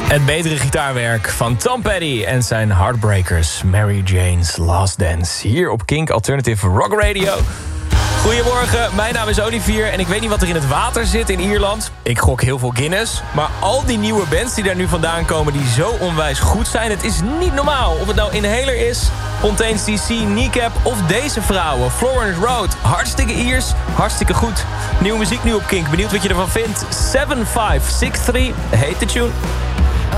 Het betere gitaarwerk van Tom Petty en zijn Heartbreakers. Mary Jane's Last Dance. Hier op Kink Alternative Rock Radio. Goedemorgen, mijn naam is Olivier en ik weet niet wat er in het water zit in Ierland. Ik gok heel veel Guinness. Maar al die nieuwe bands die daar nu vandaan komen die zo onwijs goed zijn, het is niet normaal. Of het nou Inhaler is, Fontaine's DC, Kneecap of deze vrouwen. Florence Road, hartstikke Iers, hartstikke goed. Nieuwe muziek nu op Kink, benieuwd wat je ervan vindt. 7563 heet de tune.